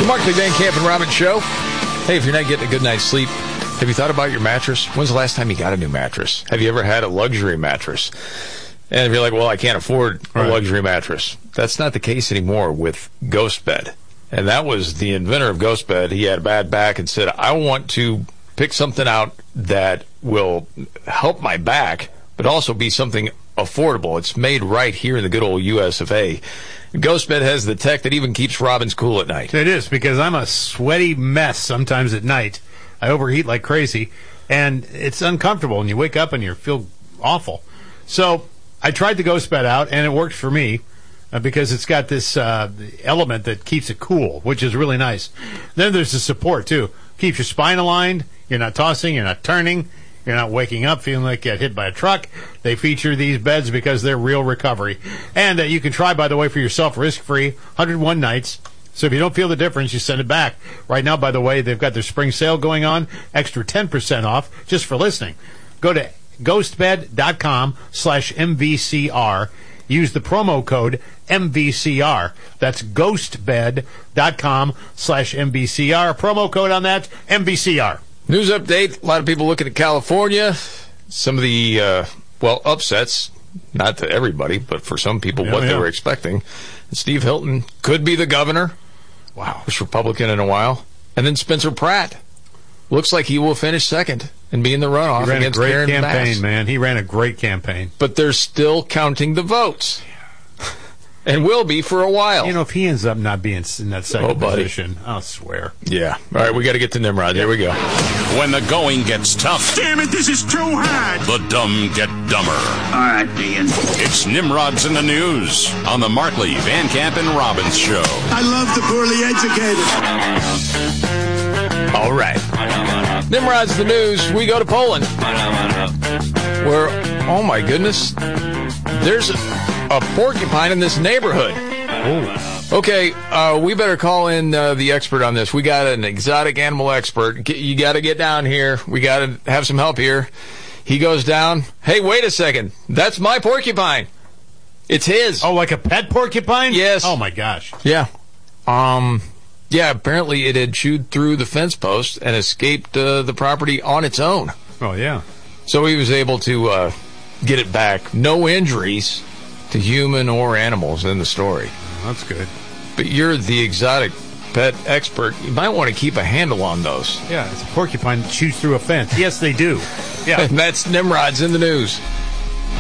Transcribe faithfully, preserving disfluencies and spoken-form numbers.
The Markley, Van Camp, and Robbins Show. Hey, if you're not getting a good night's sleep, have you thought about your mattress? When's the last time you got a new mattress? Have you ever had a luxury mattress? And if you're like, well, I can't afford a right. luxury mattress. That's not the case anymore with Ghost Bed. And that was the inventor of Ghost Bed. He had a bad back and said, I want to pick something out that will help my back, but also be something affordable. It's made right here in the good old U S of A. Ghost Bed has the tech that even keeps Robbins cool at night. It is, because I'm a sweaty mess sometimes at night. I overheat like crazy, and it's uncomfortable, and you wake up and you feel awful. So I tried the Ghost Bed out, and it worked for me uh, because it's got this uh, element that keeps it cool, which is really nice. Then there's the support, too. Keeps your spine aligned. You're not tossing. You're not turning. You're not waking up feeling like you got hit by a truck. They feature these beds because they're real recovery. And uh, you can try, by the way, for yourself, risk-free, one hundred one nights. So if you don't feel the difference, you send it back. Right now, by the way, they've got their spring sale going on, extra ten percent off just for listening. Go to ghostbed.com slash MVCR. Use the promo code M V C R. That's ghostbed.com slash MVCR. Promo code on that, M V C R. News update. A lot of people looking at California. Some of the, uh, well, upsets. Not to everybody, but for some people, Yeah, what yeah. they were expecting. Steve Hilton could be the governor. Wow. First Republican in a while. And then Spencer Pratt. Looks like he will finish second and be in the runoff He ran a against great Karen campaign, Bass. man. He ran a great campaign. But they're still counting the votes. And will be for a while. You know, if he ends up not being in that second Oh, buddy. position, I'll swear. Yeah. All right, we got to get to Nimrod. Here we go. When the going gets tough, Damn it, this is too hard. the dumb get dumber. All right, Dean. It's Nimrod's in the News on the Markley, Van Camp, and Robbins Show. I love the poorly educated. All right. Nimrod's the news. We go to Poland. Where, oh my goodness, there's a, a porcupine in this neighborhood. Oh. Okay, uh, we better call in uh, the expert on this. We got an exotic animal expert. Get, you got to get down here. We got to have some help here. He goes down. Hey, wait a second. That's my porcupine. It's his. Oh, like a pet porcupine? Yes. Oh, my gosh. Yeah. Um. Yeah, apparently it had chewed through the fence post and escaped uh, the property on its own. Oh, yeah. So he was able to uh, get it back. No injuries to human or animals in the story. Oh, that's good. But you're the exotic pet expert. You might want to keep a handle on those. Yeah, it's a porcupine that chews through a fence. Yes, they do. Yeah. And that's Nimrod's in the News.